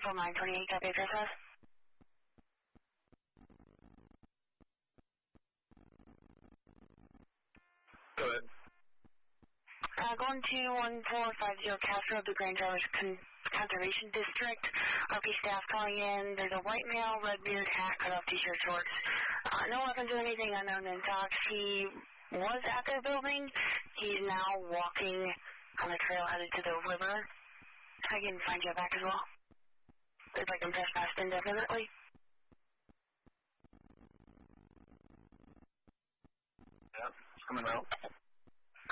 From 928, copy address. Go ahead. Going to 1450 Castro, the Grand Traverse Conservation District. RP staff calling in. There's a white male, red beard, hat, cut off t-shirt, shorts. No weapons or anything unknown in talks. He was at their building. He's now walking on the trail headed to the river. I can find you back as well. Looks like I'm trespassed indefinitely. Yeah, it's coming out.